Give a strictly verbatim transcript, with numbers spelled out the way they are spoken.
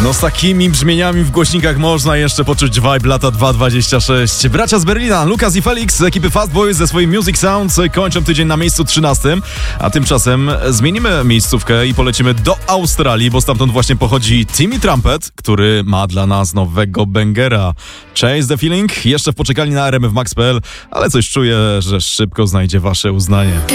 No z takimi brzmieniami w głośnikach można jeszcze poczuć vibe lata dwa tysiące dwudziestego szóstego. Bracia z Berlina, Lukas i Felix z ekipy Fast Boys ze swoim Music Sounds kończą tydzień na miejscu trzynastym, a tymczasem zmienimy miejscówkę i polecimy do Australii, bo stamtąd właśnie pochodzi Timmy Trumpet, który ma dla nas nowego bangera. Chase the Feeling, jeszcze w poczekalni na R M F Max kropka p l, ale coś czuję, że szybko znajdzie wasze uznanie.